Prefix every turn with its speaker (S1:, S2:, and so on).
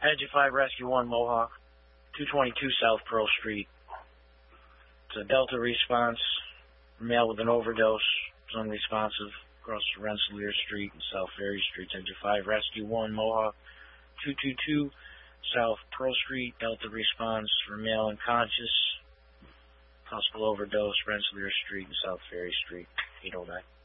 S1: Edge 5 Rescue 1 Mohawk, 222 South Pearl Street. It's a Delta response, male with an overdose, is unresponsive, across Rensselaer Street and South Ferry Street. Edge 5 Rescue 1 Mohawk, 222 South Pearl Street. Delta response for male unconscious, possible overdose, Rensselaer Street and South Ferry Street, 809.